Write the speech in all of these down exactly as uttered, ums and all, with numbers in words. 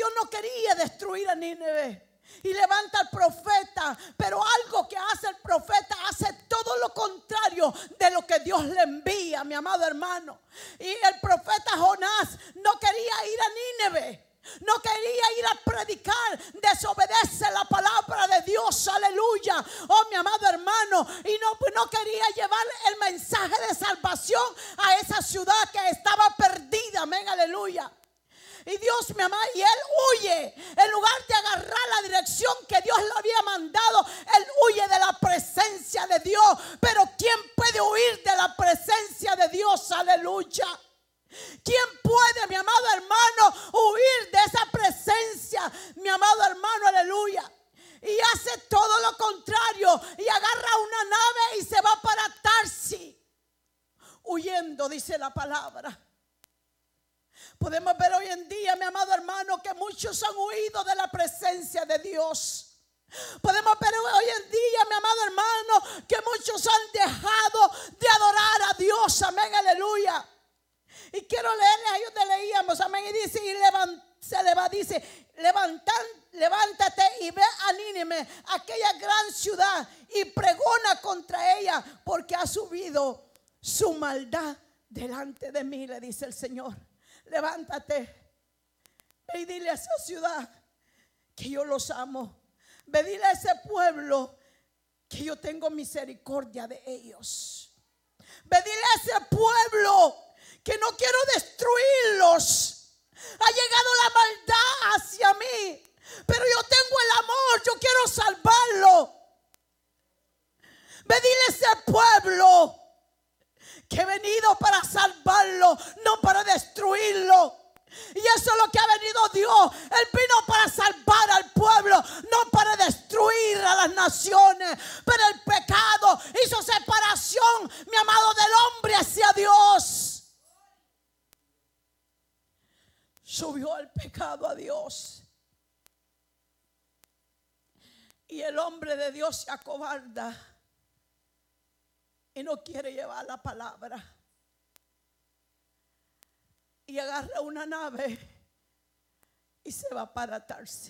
Dios no quería destruir a Nínive. Y levanta al profeta, pero algo que hace el profeta hace todo lo contrario de lo que Dios le envía, mi amado hermano. Y el profeta Jonás no quería ir a Nínive, no quería ir a predicar, desobedece la palabra de Dios, aleluya. Oh, mi amado hermano, y no, no quería llevar el mensaje de salvación a esa ciudad que estaba perdida, amén, aleluya. Y Dios, mi amado, y él huye. En lugar de agarrar la dirección que Dios le había mandado, él huye de la presencia de Dios. Pero ¿quién puede huir de la presencia de Dios? Aleluya. ¿Quién puede, mi amado hermano, huir de esa presencia? Mi amado hermano, aleluya. Y hace todo lo contrario. Y agarra una nave y se va para Tarsis. Huyendo, dice la palabra. Podemos ver hoy en día, mi amado hermano, que muchos han huido de la presencia de Dios. Podemos ver hoy en día, mi amado hermano, que muchos han dejado de adorar a Dios, amén, aleluya. Y quiero leerles ahí donde leíamos, amén, y dice, y levant, se le va, dice, levantan, levántate y ve a Nínive, aquella gran ciudad, y pregona contra ella, porque ha subido su maldad delante de mí, le dice el Señor. Levántate, ve y dile a esa ciudad que yo los amo. Ve, dile a ese pueblo que yo tengo misericordia de ellos. Ve, dile a ese pueblo que no quiero destruirlos. Ha llegado la maldad hacia mí, pero yo tengo el amor, yo quiero salvarlo. Ve, dile a ese pueblo que he venido para salvarlo, no para destruirlo. Y eso es lo que ha venido Dios. Él vino para salvar al pueblo, no para destruir a las naciones. Pero el pecado hizo separación, mi amado, del hombre hacia Dios. Subió el pecado a Dios. Y el hombre de Dios se acobarda y no quiere llevar la palabra. Y agarra una nave y se va para Tarsis,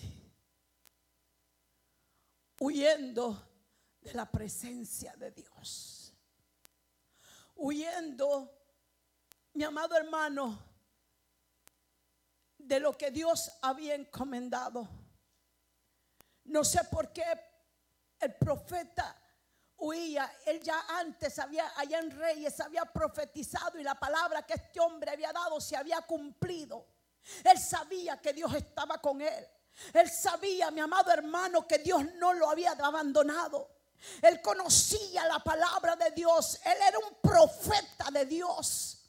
huyendo de la presencia de Dios. Huyendo, mi amado hermano, de lo que Dios había encomendado. No sé por qué el profeta huía. Él ya antes había, allá en Reyes, había profetizado, y la palabra que este hombre había dado se había cumplido. Él sabía que Dios estaba con él. Él sabía, mi amado hermano, que Dios no lo había abandonado. Él conocía la palabra de Dios. Él era un profeta de Dios.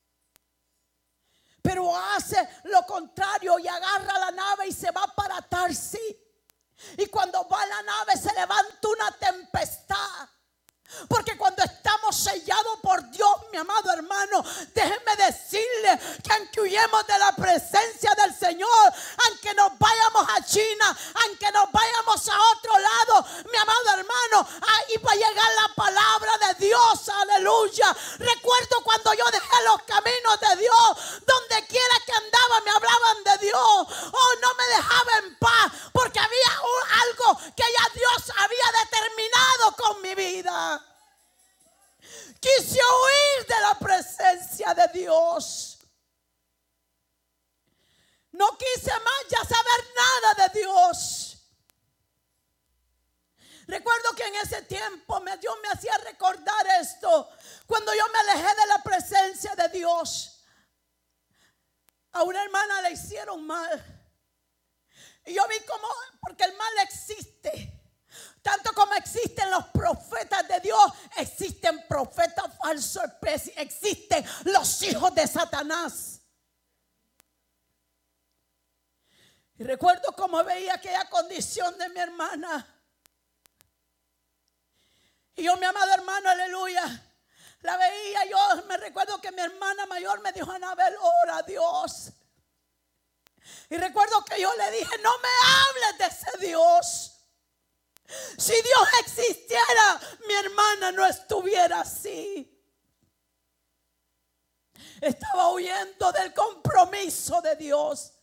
Pero hace lo contrario y agarra la nave y se va para Tarsis. Y cuando va la nave se levanta una tempestad. Porque cuando estamos sellados por Dios, mi amado hermano, déjenme decirle que aunque huyemos de la presencia del Señor, aunque nos vayamos a China, aunque nos vayamos a otro lado, mi amado hermano, ahí va a llegar la palabra de Dios, aleluya. Recuerdo cuando yo dejé los caminos de Dios, donde quiera que andaba me hablaban de Dios. Oh, no me dejaba en paz, porque había un, algo que ya Dios había determinado con mi vida. Quise huir de la presencia de Dios. No quise más ya saber nada de Dios. Recuerdo que en ese tiempo me, Dios me hacía recordar esto. Cuando yo me alejé de la presencia de Dios, a una hermana le hicieron mal. Y yo vi como, porque el mal existe. Tanto como existen los profetas de Dios, existen profetas falsos, existen los hijos de Satanás. Y recuerdo cómo veía aquella condición de mi hermana. Y yo, mi amado hermano, aleluya, la veía. Yo me recuerdo que mi hermana mayor me dijo: Anabel, ora a Dios. Y recuerdo que yo le dije: no me hables de ese Dios. Si Dios existiera, mi hermana no estuviera así. Estaba huyendo del compromiso de Dios.